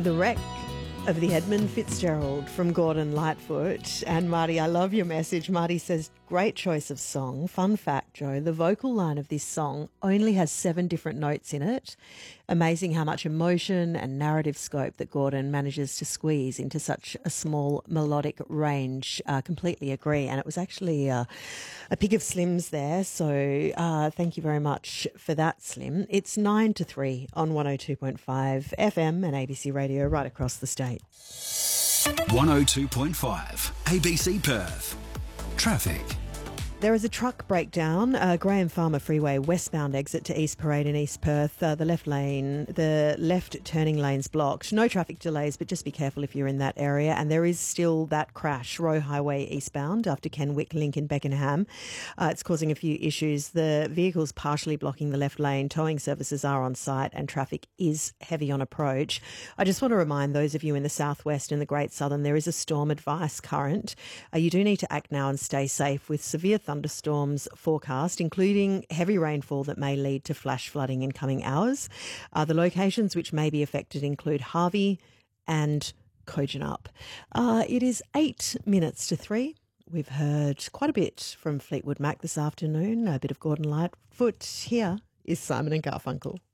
The Wreck of the Edmund Fitzgerald from Gordon Lightfoot. And Marty, I love your message. Marty says, great choice of song. Fun fact, Joe, the vocal line of this song only has 7 different notes in it. Amazing how much emotion and narrative scope that Gordon manages to squeeze into such a small melodic range. Completely agree. And it was actually a pick of Slim's there. So thank you very much for that, Slim. It's 9 to 3 on 102.5 FM and ABC Radio right across the state. 102.5 ABC Perth. Traffic. There is a truck breakdown, Graham Farmer Freeway westbound exit to East Parade in East Perth. The left turning lane's blocked. No traffic delays, but just be careful if you're in that area. And there is still that crash, Roe Highway eastbound after Kenwick Link in Beckenham. It's causing a few issues. The vehicle's partially blocking the left lane. Towing services are on site and traffic is heavy on approach. I just want to remind those of you in the southwest and the Great Southern, there is a storm advice current. You do need to act now and stay safe with severe thunderstorms forecast, including heavy rainfall that may lead to flash flooding in coming hours. The locations which may be affected include Harvey and Kojonup. It is 8 minutes to 3. We've heard quite a bit from Fleetwood Mac this afternoon, a bit of Gordon Lightfoot. Here is Simon and Garfunkel.